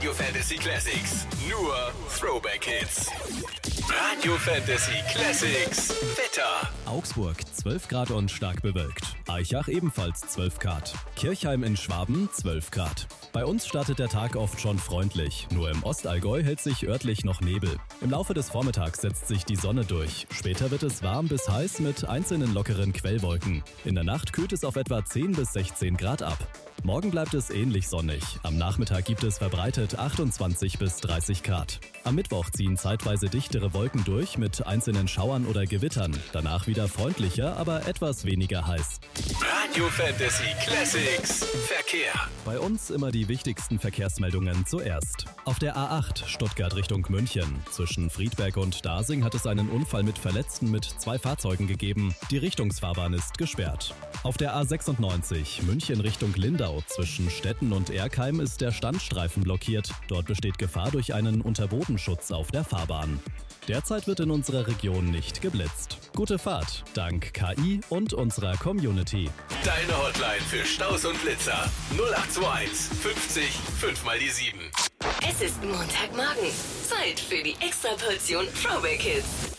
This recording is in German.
Radio Fantasy Classics. Nur Throwback Hits. Radio Fantasy Classics. Wetter. Augsburg 12 Grad und stark bewölkt. Aichach ebenfalls 12 Grad. Kirchheim in Schwaben 12 Grad. Bei uns startet der Tag oft schon freundlich. Nur im Ostallgäu hält sich örtlich noch Nebel. Im Laufe des Vormittags setzt sich die Sonne durch. Später wird es warm bis heiß mit einzelnen lockeren Quellwolken. In der Nacht kühlt es auf etwa 10 bis 16 Grad ab. Morgen bleibt es ähnlich sonnig. Am Nachmittag gibt es verbreitet 28 bis 30 Grad. Am Mittwoch ziehen zeitweise dichtere Wolken durch mit einzelnen Schauern oder Gewittern. Danach wieder freundlicher, aber etwas weniger heiß. Radio Fantasy Classics. Verkehr. Bei uns immer die wichtigsten Verkehrsmeldungen zuerst. Auf der A8 Stuttgart Richtung München. Zwischen Friedberg und Dasing hat es einen Unfall mit Verletzten mit 2 Fahrzeugen gegeben. Die Richtungsfahrbahn ist gesperrt. Auf der A96 München Richtung Lindau zwischen Stetten und Erkheim ist der Standstreifen blockiert. Dort besteht Gefahr durch einen Unterbodenschutz auf der Fahrbahn. Derzeit wird in unserer Region nicht geblitzt. Gute Fahrt, dank KI und unserer Community. Deine Hotline für Staus und Blitzer. 0821 50 5 mal die 7. Es ist Montagmorgen. Zeit für die Extraportion Throwback Hits.